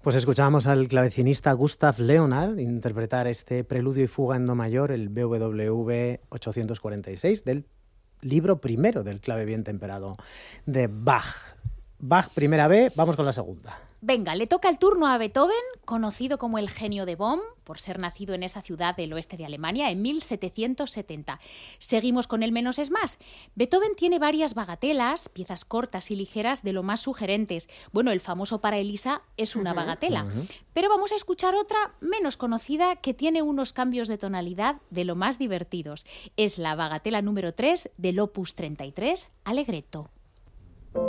Pues escuchábamos al clavecinista Gustav Leonhardt interpretar este preludio y fuga en do mayor, el BWV 846, del libro primero del clave bien temperado de Bach. Bach, primera B, vamos con la segunda. Venga, le toca el turno a Beethoven, conocido como el genio de Bonn, por ser nacido en esa ciudad del oeste de Alemania en 1770. Seguimos con el menos es más. Beethoven tiene varias bagatelas, piezas cortas y ligeras de lo más sugerentes. Bueno, el famoso Para Elisa es una bagatela. Pero vamos a escuchar otra menos conocida que tiene unos cambios de tonalidad de lo más divertidos. Es la bagatela número 3 del Opus 33, Allegretto.